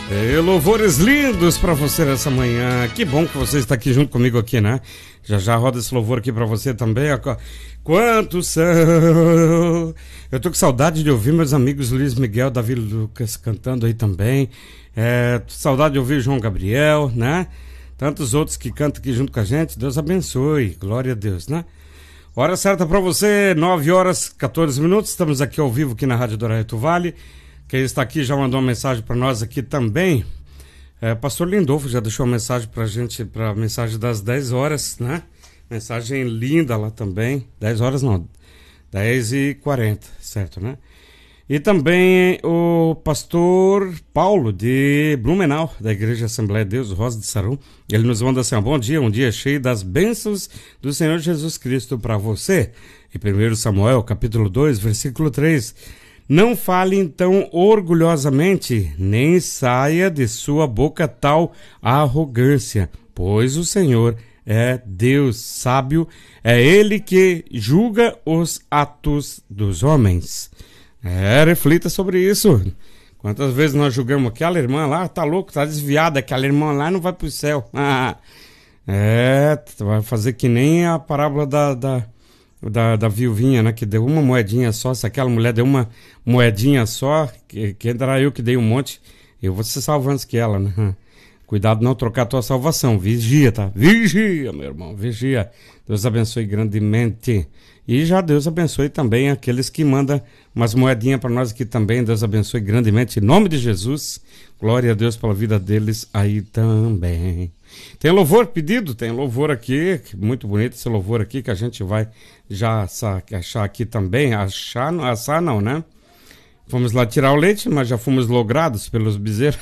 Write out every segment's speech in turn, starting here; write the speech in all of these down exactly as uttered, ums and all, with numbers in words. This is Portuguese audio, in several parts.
E louvores lindos para você nessa manhã. Que bom que você está aqui junto comigo aqui, né? Já já roda esse louvor aqui para você também. Quantos são? Eu tô com saudade de ouvir meus amigos Luiz Miguel, Davi Lucas cantando aí também. É, saudade de ouvir João Gabriel, né? Tantos outros que cantam aqui junto com a gente. Deus abençoe. Glória a Deus, né? Hora certa para você, nove horas e quatorze minutos. Estamos aqui ao vivo aqui na Rádio Doraeto Vale. Quem está aqui já mandou uma mensagem para nós aqui também. É, Pastor Lindolfo já deixou uma mensagem para a gente, para a mensagem das dez horas, né? Mensagem linda lá também. dez horas não, dez e quarenta, certo, né? E também o pastor Paulo de Blumenau, da Igreja Assembleia de Deus, Rosa de Sarum. Ele nos manda assim: bom dia, um dia cheio das bênçãos do Senhor Jesus Cristo para você. E primeiro Samuel, capítulo dois, versículo três. Não fale então orgulhosamente, nem saia de sua boca tal arrogância, pois o Senhor é Deus sábio, é Ele que julga os atos dos homens. É, reflita sobre isso. Quantas vezes nós julgamos aquela irmã lá, tá louco, tá desviada, aquela irmã lá não vai pro céu. Ah, é, vai fazer que nem a parábola da... da Da, da viuvinha, né, que deu uma moedinha só. Se aquela mulher deu uma moedinha só, que, que era eu que dei um monte, eu vou ser salvo antes que ela, né? Cuidado não trocar a tua salvação, vigia, tá? Vigia, meu irmão, vigia. Deus abençoe grandemente. E já Deus abençoe também aqueles que mandam umas moedinhas para nós aqui também. Deus abençoe grandemente, em nome de Jesus. Glória a Deus pela vida deles aí também. Tem louvor pedido? Tem louvor aqui, muito bonito esse louvor aqui, que a gente vai já achar aqui também. Achar, assar não, né? Fomos lá tirar o leite, mas já fomos logrados pelos bezerros.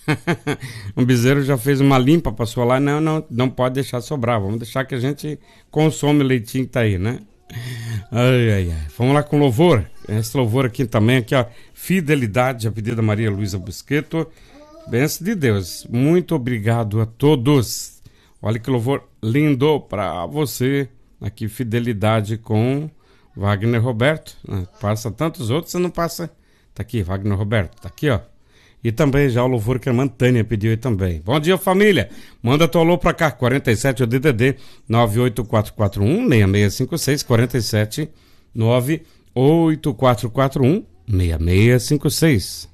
Um bezerro já fez uma limpa, passou lá. Não, não, não pode deixar sobrar. Vamos deixar que a gente consome o leitinho que tá aí, né? Ai, ai, ai. Vamos lá com louvor. Esse louvor aqui também, aqui, ó. Fidelidade, a pedido da Maria Luísa Busqueto. Bênção de Deus. Muito obrigado a todos. Olha que louvor lindo para você. Aqui, fidelidade com Wagner Roberto. Passa tantos outros, você não passa. Tá aqui, Wagner Roberto. Tá aqui, ó. E também já o louvor que a irmã Tânia pediu aí também. Bom dia, família. Manda teu alô pra cá. quarenta e sete, o D D D, nove oito quatro quatro um, seis seis cinco seis. quarenta e sete, nove oito quatro quatro um, seis seis cinco seis.